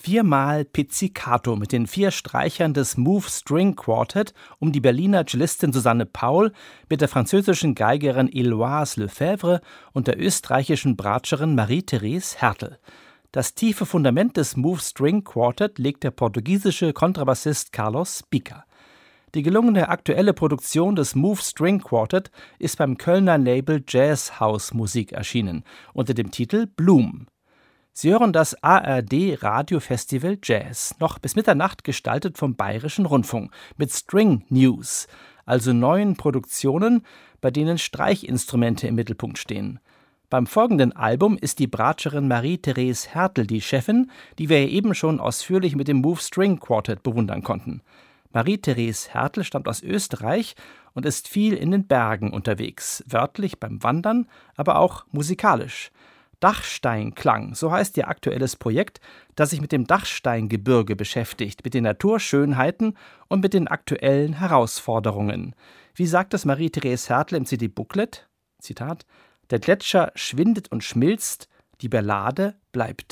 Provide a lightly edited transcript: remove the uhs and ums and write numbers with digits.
Viermal Pizzicato mit den 4 Streichern des Move String Quartet um die Berliner Cellistin Susanne Paul mit der französischen Geigerin Héloïse Lefebvre und der österreichischen Bratscherin Marie-Therese Hertel. Das tiefe Fundament des Move String Quartet legt der portugiesische Kontrabassist Carlos Pica. Die gelungene aktuelle Produktion des Move String Quartet ist beim Kölner Label Jazz House Musik erschienen, unter dem Titel Bloom. Sie hören das ARD Radiofestival Jazz, noch bis Mitternacht gestaltet vom Bayerischen Rundfunk, mit String News, also neuen Produktionen, bei denen Streichinstrumente im Mittelpunkt stehen. Beim folgenden Album ist die Bratscherin Marie-Therese Hertel die Chefin, die wir eben schon ausführlich mit dem Move String Quartet bewundern konnten. Marie-Therese Hertel stammt aus Österreich und ist viel in den Bergen unterwegs, wörtlich beim Wandern, aber auch musikalisch. Dachsteinklang, so heißt ihr aktuelles Projekt, das sich mit dem Dachsteingebirge beschäftigt, mit den Naturschönheiten und mit den aktuellen Herausforderungen. Wie sagt es Marie-Therese Hertel im CD-Booklet? Zitat: Der Gletscher schwindet und schmilzt, die Ballade bleibt.